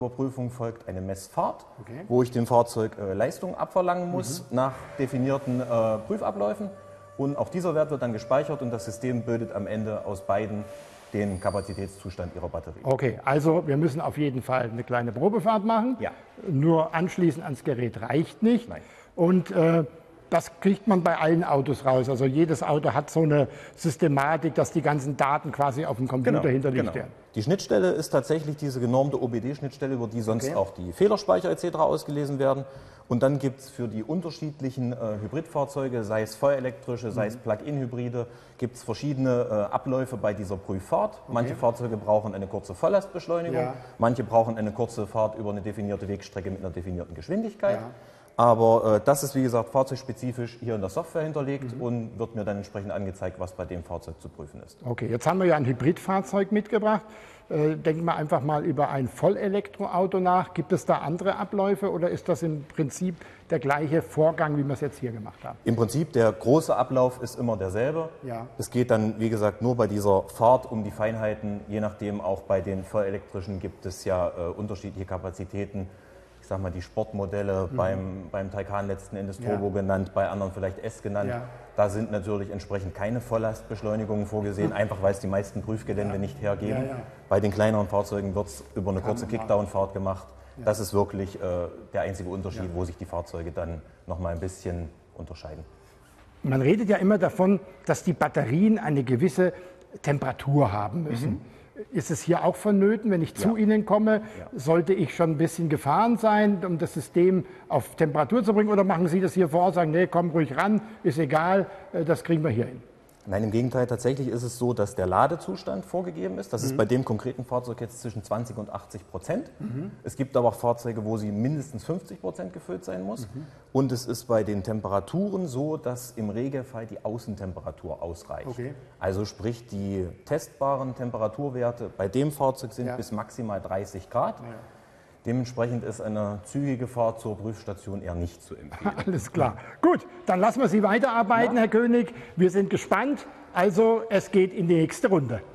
Überprüfung folgt eine Messfahrt, wo ich dem Fahrzeug Leistung abverlangen muss nach definierten Prüfabläufen. Und auch dieser Wert wird dann gespeichert und das System bildet am Ende aus beiden den Kapazitätszustand Ihrer Batterie. Okay, also wir müssen auf jeden Fall eine kleine Probefahrt machen. Ja. Nur anschließen ans Gerät reicht nicht. Nein. Und das kriegt man bei allen Autos raus. Also jedes Auto hat so eine Systematik, dass die ganzen Daten quasi auf dem Computer hinterlegt werden. Die Schnittstelle ist tatsächlich diese genormte OBD-Schnittstelle, über die sonst auch die Fehlerspeicher etc. ausgelesen werden. Und dann gibt es für die unterschiedlichen Hybridfahrzeuge, sei es vollelektrische, sei es Plug-in-Hybride, gibt es verschiedene Abläufe bei dieser Prüffahrt. Manche Fahrzeuge brauchen eine kurze Volllastbeschleunigung, manche brauchen eine kurze Fahrt über eine definierte Wegstrecke mit einer definierten Geschwindigkeit. Aber das ist, wie gesagt, fahrzeugspezifisch hier in der Software hinterlegt und wird mir dann entsprechend angezeigt, was bei dem Fahrzeug zu prüfen ist. Okay, jetzt haben wir ja ein Hybridfahrzeug mitgebracht. Denken wir einfach mal über ein Vollelektroauto nach. Gibt es da andere Abläufe oder ist das im Prinzip der gleiche Vorgang, wie wir es jetzt hier gemacht haben? Im Prinzip, der große Ablauf ist immer derselbe. Es geht dann, wie gesagt, nur bei dieser Fahrt um die Feinheiten. Je nachdem, auch bei den vollelektrischen gibt es ja unterschiedliche Kapazitäten. Ich sag mal, die Sportmodelle beim Taycan letzten Endes Turbo genannt, bei anderen vielleicht S genannt. Da sind natürlich entsprechend keine Volllastbeschleunigungen vorgesehen, einfach weil es die meisten Prüfgelände nicht hergeben. Bei den kleineren Fahrzeugen wird es über eine kurze Kickdown-Fahrt gemacht. Das ist wirklich der einzige Unterschied, wo sich die Fahrzeuge dann noch mal ein bisschen unterscheiden. Man redet ja immer davon, dass die Batterien eine gewisse Temperatur haben müssen. Ist es hier auch vonnöten, wenn ich zu Ihnen komme, sollte ich schon ein bisschen gefahren sein, um das System auf Temperatur zu bringen? Oder machen Sie das hier vor Ort, sagen, nee, komm ruhig ran, ist egal, das kriegen wir hier hin? Nein, im Gegenteil, tatsächlich ist es so, dass der Ladezustand vorgegeben ist. Das ist bei dem konkreten Fahrzeug jetzt zwischen 20 und 80%. Es gibt aber auch Fahrzeuge, wo sie mindestens 50% gefüllt sein muss. Und es ist bei den Temperaturen so, dass im Regelfall die Außentemperatur ausreicht. Also sprich, die testbaren Temperaturwerte bei dem Fahrzeug sind bis maximal 30 Grad. Dementsprechend ist eine zügige Fahrt zur Prüfstation eher nicht zu empfehlen. Alles klar. Gut, dann lassen wir Sie weiterarbeiten, Herr König. Wir sind gespannt. Also, es geht in die nächste Runde.